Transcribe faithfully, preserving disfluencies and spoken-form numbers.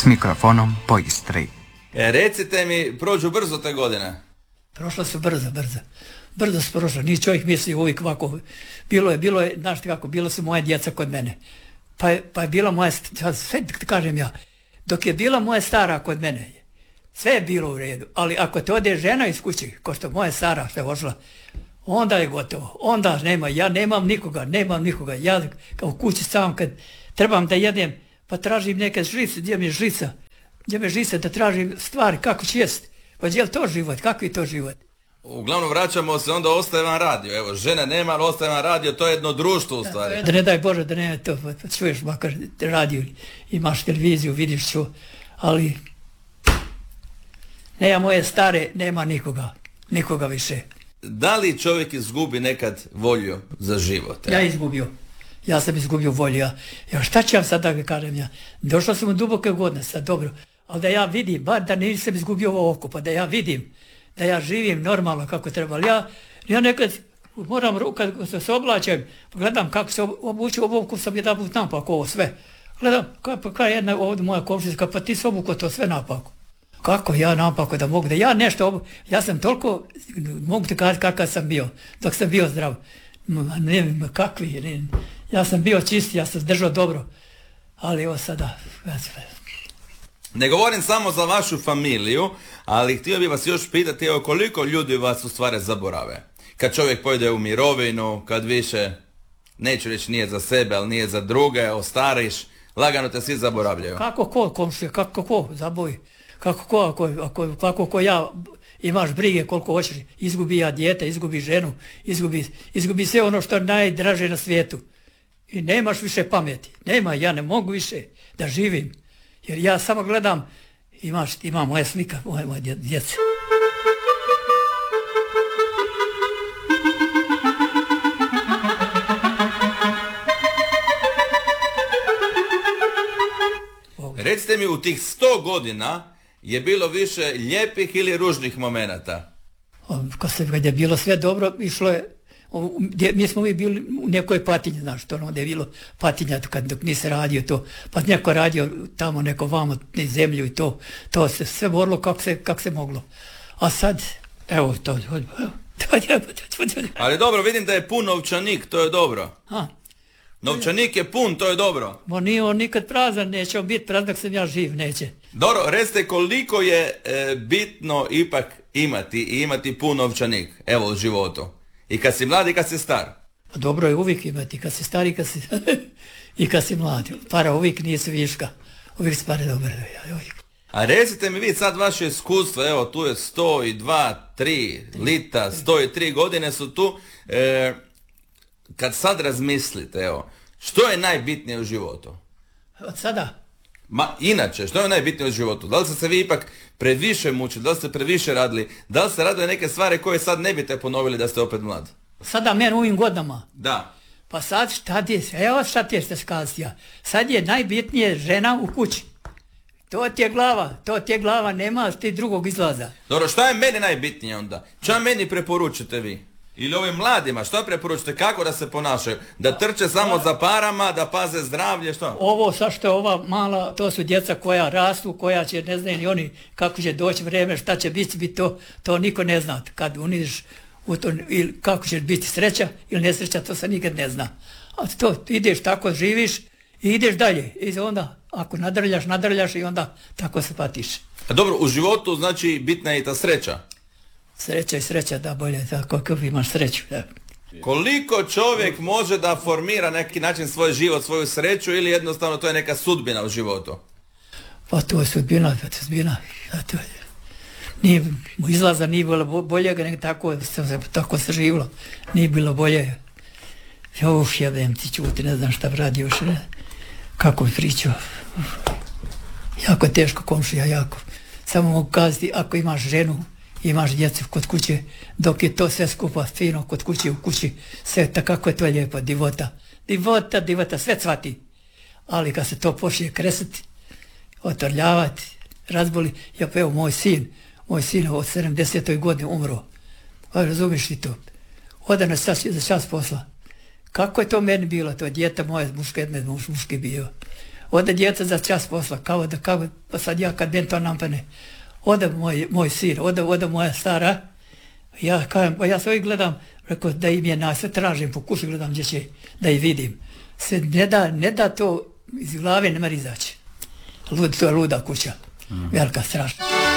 s mikrofonom po Istri. E, recite mi, prođu brzo te godine? Prošlo su brzo, brzo. Brzo su prošlo. Nije čovjek misli uvijek ovako. Bilo je, bilo je, znaš kako, bilo su moje djeca kod mene. Pa je, pa je bila moja, sve kažem ja, dok je bila moja stara kod mene, sve je bilo u redu. Ali ako te ode žena iz kuće, ko što moja stara što je ošla, onda je gotovo. Onda nema, ja nemam nikoga, nemam nikoga. Ja kao u kući sam kad trebam da jedem, pa tražim neke žlice, gdje mi je žlica, gdje mi je žlica da tražim stvari, kako će jest. Pa je li to život, kako je to život? Uglavnom vraćamo se, onda ostaje vam radio. Evo, žene nema, ali ostaje vam radio, to je jedno društvo u stvari. Da, da ne daj Bože da ne to, pa čuješ makar radio, imaš televiziju, vidiš čo, ali nema moje stare, nema nikoga, nikoga više. Da li čovjek izgubi nekad volju za život? Ja izgubio. Ja sam izgubio volju. Ja, ja šta ću ja sad da ga kažem ja? Došla sam u duboke godine, sad dobro. Ali da ja vidim, bar da nisam izgubio ovo oko, pa da ja vidim, da ja živim normalno kako treba. Ali ja, ja nekad moram, kad se, se oblačem, gledam kako se obuču obuku, sam jedan put napako ovo sve. Gledam, kao ka jedna ovdje moja komšica, pa ti se obuko to sve napako. Kako ja napako da mogu, da ja nešto, obu... ja sam toliko, mogu ti kazati kakav sam bio, dok sam bio zdrav. Ne znam kakvi, ne, ja sam bio čist, ja sam držao dobro, ali evo sada... Ne govorim samo za vašu familiju, ali htio bih vas još pitati, evo koliko ljudi vas u stvari zaborave. Kad čovjek pojede u mirovinu, kad više, neću reći nije za sebe, ali nije za druge, ostariš, lagano te svi zaboravljaju. Kako ko, komšija, kako ko, zaboji. Kako ko, ako, ako, kako ko ja, imaš brige koliko hoćeš, izgubi ja dijete, izgubi ženu, izgubi, izgubi sve ono što je najdraže na svijetu. I nemaš više pameti, nema, ja ne mogu više da živim. Jer ja samo gledam, imaš, ima moja slika, moje, moje djece. Recite mi, u tih sto godina je bilo više lijepih ili ružnih momenata? Kad je bilo sve dobro, išlo je, mi smo mi bili u nekoj patinji, znaš, to ono da je bilo patinja kad dok nisi radio to, pa neko radio tamo neko vamo zemlju i to, to se sve moralo kako se, kak se moglo. A sad, evo to, ali dobro, vidim da je pun novčanik, to je dobro. A? Novčanik je pun, to je dobro. Mo nije on nikad prazan, neće on biti prazan dok sam ja živ, neće. Dobro, recite koliko je e, bitno ipak imati i imati pun novčanik, evo u životu. I kad si mlad i kad si star. Pa dobro je uvijek imati, kad si star i kad si, i kad si mlad. Para uvijek nisu viška, uvijek si pare dobro. A recite mi vi sad vaše iskustvo, evo tu je sto dva, tri lita, sto tri godine su tu. E, kad sad razmislite, evo, što je najbitnije u životu? Od sada? Ma inače, što je najbitnije u životu? Da li ste se vi ipak previše mučili, da li ste previše radili, da li ste radili neke stvari koje sad ne biste ponovili da ste opet mlad? Sada meni u ovim godinama? Da. Pa sad šta ti je, evo šta ti je što skazati ja. Sad je najbitnije žena u kući. To ti je glava, to ti je glava, nema ti drugog izlaza. Dobro, šta je meni najbitnije onda? Šta meni preporučite vi? Ili ovim mladima, što preporučite, kako da se ponašaju? Da trče samo za parama, da paze zdravlje, što? Ovo sa što je ova mala, to su djeca koja rastu, koja će, ne znaju ni oni kako će doći vrijeme, šta će biti, biti to, to niko ne zna. Kad uniš u to, ili kako će biti sreća ili nesreća, to se nikad ne zna. A to ideš tako, živiš i ideš dalje. I onda, ako nadrljaš, nadrljaš i onda tako se patiš. A dobro, u životu znači bitna je i ta sreća. Sreća i sreća, da bolje, tako kako imaš sreću. Da. Koliko čovjek može da formira neki način svoj život, svoju sreću ili jednostavno to je neka sudbina u životu? Pa to je sudbina, to je sudbina. To je. Nije, izlaza nije bilo bolje, nego tako, tako se živilo. Nije bilo bolje. Uf, jebem ti čuti, ne znam šta radi još. Ne? Kako bi pričao. Jako teško komšija, jako. Samo mogu kazati, ako imaš ženu, imaš djecu kod kuće, dok je to sve skupa fino kod kuće u kući, sve tako kako je to lijepo, divota. Divota, divota, sve cvati. Ali kad se to počne kresati, otrljavati, razboli, ja pa evo moj sin, moj sin od sedamdesetoj godine umro. A razumiješ ti to? Oda na čas, za čas posla. Kako je to meni bilo, to djeta moje, muške, med muš, muški bio. ode djeca za čas posla, kao da, kao, pa sad ja kad ben to nampane, ode moj, moj sir, ode, ode moja stara, ja kažem, pa ja sve gledam, rekao da im je na sve tražim, po kuću gledam gdje će, da ih vidim. Se ne da, ne da to iz glave ne mora izaći. Lud, to je luda kuća, velika, strašna.